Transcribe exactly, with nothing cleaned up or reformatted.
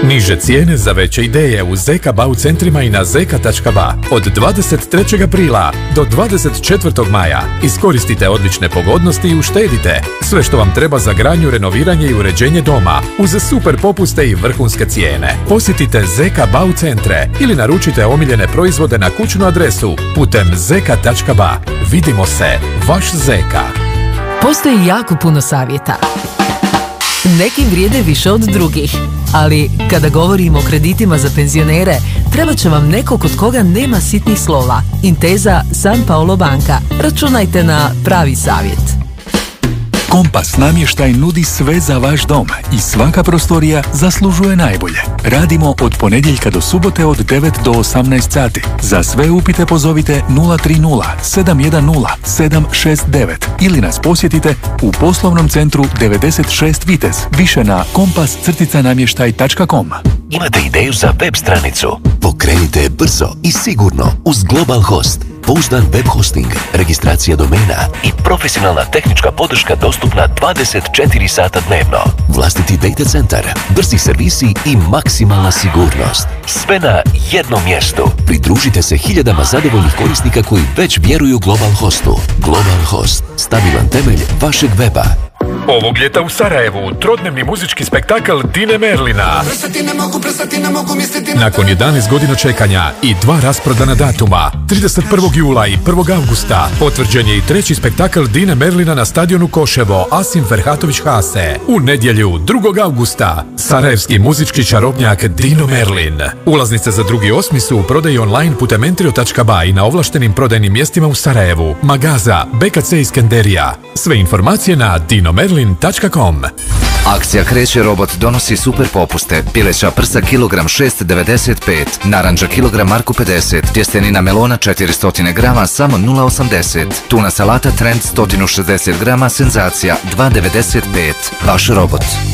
Niže cijene za veće ideje u Zeka Bau centrima i na zeka tačka ba. Od dvadeset trećeg aprila do dvadeset četvrtog maja iskoristite odlične pogodnosti i uštedite. Sve što vam treba za gradnju, renoviranje i uređenje doma uz super popuste i vrhunske cijene. Posjetite Zeka Bau centre ili naručite omiljene proizvode na kućnu adresu putem zeka tačka ba. Vidimo se, vaš Zeka. Postoji jako puno savjeta. Neki vrijede više od drugih, ali kada govorimo o kreditima za penzionere, treba će vam neko kod koga nema sitnih slova. Intesa San Paolo banka. Računajte na pravi savjet. Kompas namještaj nudi sve za vaš dom i svaka prostorija zaslužuje najbolje. Radimo od ponedjeljka do subote od devet do osamnaest sati. Za sve upite pozovite nula tri nula sedam jedan nula sedam šest devet ili nas posjetite u poslovnom centru devedeset šest Vitez. Više na kompas namještaj tačka com. Imate ideju za web stranicu? Pokrenite je brzo i sigurno uz Global Host. Pouzdan web hosting, registracija domena i profesionalna tehnička podrška dostupna dvadeset četiri sata dnevno. Vlastiti data centar, brzi servisi i maksimalna sigurnost. Sve na jednom mjestu. Pridružite se hiljadama zadovoljnih korisnika koji već vjeruju Global Hostu. Global Host, stabilan temelj vašeg weba. Ovog ljeta u Sarajevu trodnevni muzički spektakl Dine Merlina. Nakon jedanaest godina čekanja i dva rasprodana datuma, trideset prvog jula i prvog avgusta, potvrđen je i treći spektakl Dine Merlina na stadionu Koševo Asim Ferhatović Hase. U nedjelju drugog avgusta, sarajevski muzički čarobnjak Dino Merlin. Ulaznice za drugi osmi su u prodaji online putem entrio tačka ba i na ovlaštenim prodajnim mjestima u Sarajevu, Magaza, be ka ce Iskenderija. Sve informacije na dino merlin tačka com. Akcija Kreće robot donosi super popuste. Pileća prsa kilogram šest devedeset pet, naranđa kilogram marku pedeset, tjestenina melona četiristo grama samo nula osamdeset, tuna salata Trend sto šezdeset grama senzacija dva devedeset pet. Vaš robot.